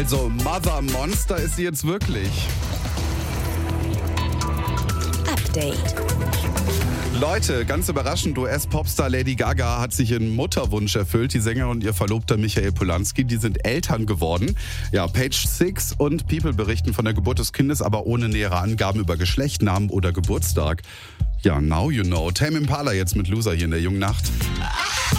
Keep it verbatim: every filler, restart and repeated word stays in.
Also Mother Monster ist sie jetzt wirklich. Update. Leute, ganz überraschend, U S-Popstar Lady Gaga hat sich ihren Mutterwunsch erfüllt. Die Sängerin und ihr Verlobter Michael Polanski, die sind Eltern geworden. Ja, Page Six und People berichten von der Geburt des Kindes, aber ohne nähere Angaben über Geschlecht, Namen oder Geburtstag. Ja, now you know. Tame Impala jetzt mit Loser hier in der jungen Nacht.